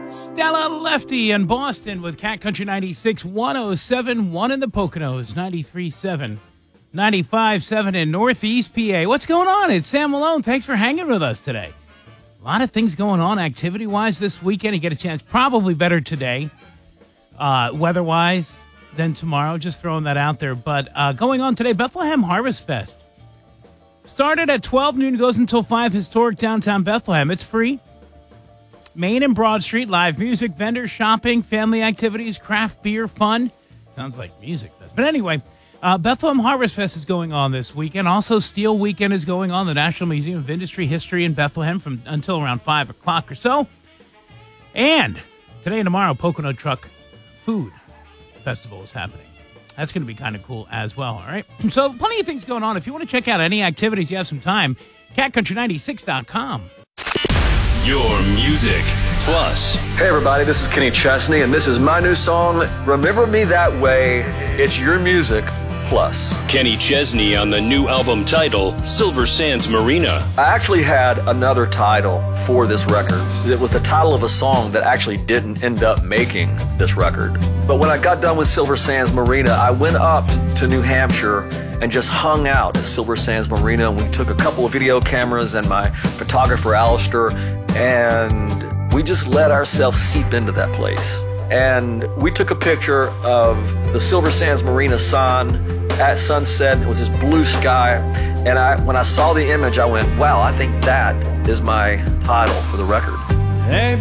Stella Lefty in Boston with Cat Country 96, 107.1 in the Poconos, 93.7, 95.7 in Northeast PA. What's going on? It's Sam Malone. Thanks for hanging with us today. A lot of things going on activity-wise this weekend. You get a chance, probably better today, weather-wise, than tomorrow. Just throwing that out there. But going on today, Bethlehem Harvest Fest. Started at 12 noon, goes until 5, historic downtown Bethlehem. It's free. Main and Broad Street, live music, vendors, shopping, family activities, craft beer, fun. Sounds like music does. But anyway, Bethlehem Harvest Fest is going on this weekend. Also, Steel Weekend is going on, the National Museum of Industry History in Bethlehem from until around 5 o'clock or so. And today and tomorrow, Pocono Truck Food Festival is happening. That's going to be kind of cool as well, all right? So plenty of things going on. If you want to check out any activities, you have some time, catcountry96.com. Your music plus. Hey everybody, this is Kenny Chesney, and this is my new song, Remember Me That Way. It's your music plus. Kenny Chesney on the new album title, Silver Sands Marina. I actually had another title for this record. It was the title of a song that actually didn't end up making this record. But when I got done with Silver Sands Marina, I went up to New Hampshire and just hung out at Silver Sands Marina, and we took a couple of video cameras and my photographer Alistair, and we just let ourselves seep into that place. And we took a picture of the Silver Sands Marina sign at sunset. It was this blue sky, and when I saw the image, I went, wow, I think that is my title for the record. Hey.